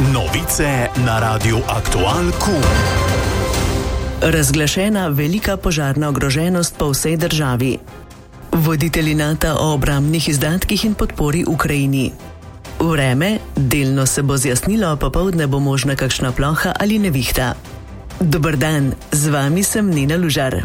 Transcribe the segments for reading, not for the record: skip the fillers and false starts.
Novice na Radiu Aktualku. Razglašena velika požarna ogroženost po vsej državi. Voditelji NATO o obrambnih izdatkih in podpori Ukrajini. Vreme, delno se bo zjasnilo, popoldne bo možna kakšna ploha ali nevihta. Dober dan, z vami sem Nina Lužar.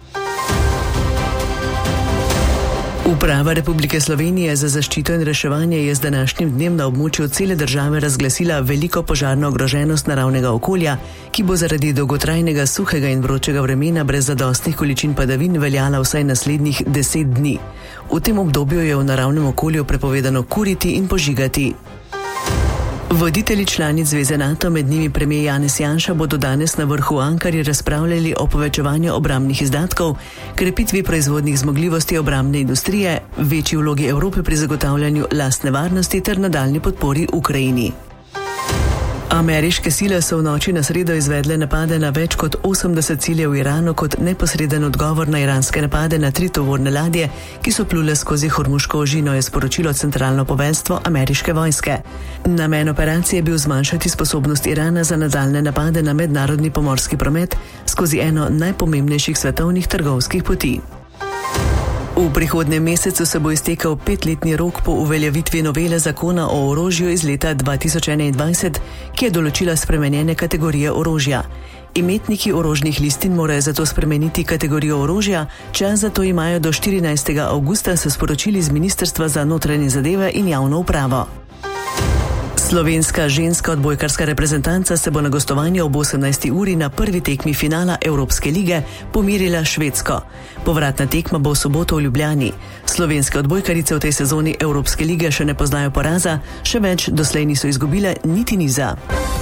Uprava Republike Slovenije za zaščito in reševanje je z današnjim dnem na območju cele države razglasila veliko požarno ogroženost naravnega okolja, ki bo zaradi dolgotrajnega suhega in vročega vremena brez zadostnih količin padavin veljala vsaj naslednjih 10 dni. V tem obdobju je v naravnem okolju prepovedano kuriti in požigati. Voditelji članic Zveze NATO, med njimi premier Janez Janša, bodo danes na vrhu v Ankari razpravljali o povečevanju obrambnih izdatkov, krepitvi proizvodnih zmogljivosti obrambne industrije, večji vlogi Evrope pri zagotavljanju lastne varnosti ter nadaljnji podpori Ukrajini. Ameriške sile so v noči na sredo izvedle napade na več kot 80 ciljev v Iranu kot neposreden odgovor na iranske napade na 3 tovorne ladje, ki so plule skozi Hormuško ožino, je sporočilo centralno poveljstvo ameriške vojske. Namen operacije je bil zmanjšati sposobnost Irana za nadaljne napade na mednarodni pomorski promet skozi eno najpomembnejših svetovnih trgovskih poti. V prihodnjem mesecu se bo iztekel 5-letni rok po uveljavitvi novele zakona o orožju iz leta 2021, ki je določila spremenjene kategorije orožja. Imetniki orožnih listin morajo zato spremeniti kategorijo orožja, čas za to imajo do 14. avgusta, so sporočili z Ministrstva za notranje zadeve in javno upravo. Slovenska ženska odbojkarska reprezentanca se bo na gostovanju ob 18. uri na prvi tekmi finala Evropske lige pomirila s Švedsko. Povratna tekma bo v soboto v Ljubljani. Slovenske odbojkarice v tej sezoni Evropske lige še ne poznajo poraza, še več, doslej niso izgubile niti niza.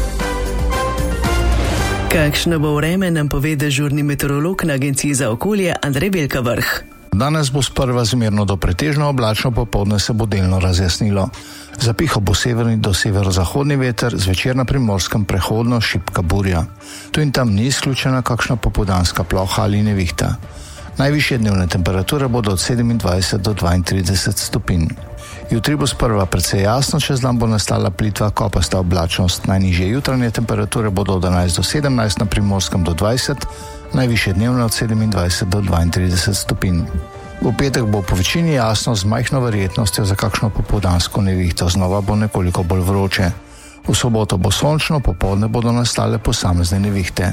Kakšno bo vreme, nam pove dežurni meteorolog na Agenciji za okolje Andrej Belkavrh. Danes bo sprva zmerno do pretežno oblačno, popoldne se bo delno razjasnilo. Zapihal bo severni do severozahodni veter, zvečer na Primorskem prehodno šibka burja. Tu in tam ni izključena kakšna popoldanska ploha ali nevihta. Najvišje dnevne temperature bodo od 27 do 32 stopinj. Jutri bo sprva precej jasno, čez dan bo nastala plitva kopasta oblačnost. Najnižje jutranje temperature bodo od 11 do 17, na Primorskem do 20, najvišje dnevne od 27 do 32 stopinj. V petek bo po večini jasno z majhno verjetnostjo za kakšno popoldansko nevihto, znova bo nekoliko bolj vroče. V soboto bo sončno, popoldne bodo nastale posamezne nevihte.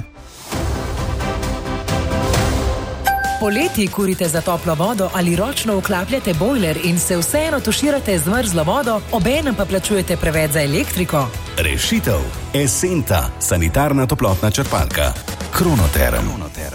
Poleti kurite za toplo vodo ali ročno vklapljate bojler in se vseeno tuširate z mrzlo vodo, obenem pa plačujete preveč za elektriko? Rešitev. Esenta, sanitarna toplotna črpalka. Kronoterm.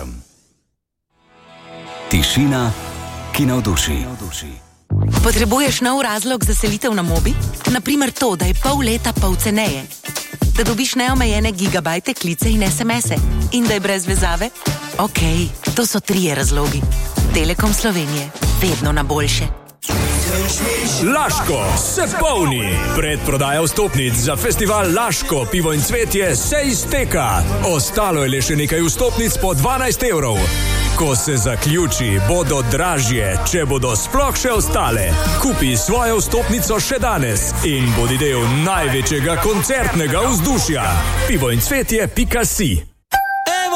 Tišina, ki navduši. Potrebuješ nov razlog za selitev na Mobi? Naprimer to, da je pol leta pol ceneje. Da dobiš neomejene gigabajte, klice in SMS-e. In da je brez vezave? Okej, to so 3 razlogi. Telekom Slovenije. Vedno na boljše. Laško se polni. Predprodaja vstopnic za festival Laško, pivo in cvetje se izteka. Ostalo je le še nekaj vstopnic po 12 evrov. Ko se zaključi, bodo dražje, če bodo sploh še ostale. Kupi svojo vstopnico še danes in bodi del največjega koncertnega vzdušja. pivoincvetje.si